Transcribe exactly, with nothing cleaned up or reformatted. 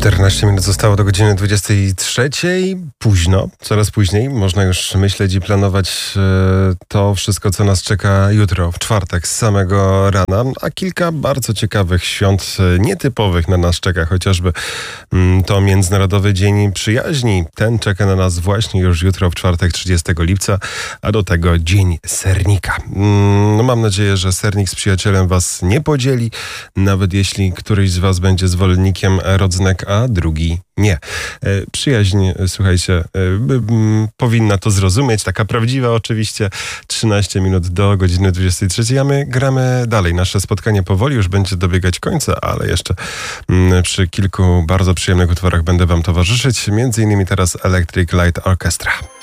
czternaście minut zostało do godziny dwudziestej trzeciej. Późno, coraz później. Można już myśleć i planować e, to wszystko, co nas czeka jutro, w czwartek, z samego rana. A kilka bardzo ciekawych świąt, e, nietypowych na nas czeka. Chociażby mm, to Międzynarodowy Dzień Przyjaźni. Ten czeka na nas właśnie już jutro, w czwartek, trzydziestego lipca. A do tego Dzień Sernika. Mm, no mam nadzieję, że sernik z przyjacielem was nie podzieli. Nawet jeśli któryś z was będzie zwolennikiem rodzynek, a drugi nie. Przyjaźń, słuchajcie, powinna to zrozumieć, taka prawdziwa oczywiście. trzynaście minut do godziny dwudziestej trzeciej, a my gramy dalej. Nasze spotkanie powoli już będzie dobiegać końca, ale jeszcze przy kilku bardzo przyjemnych utworach będę wam towarzyszyć. Między innymi teraz Electric Light Orchestra.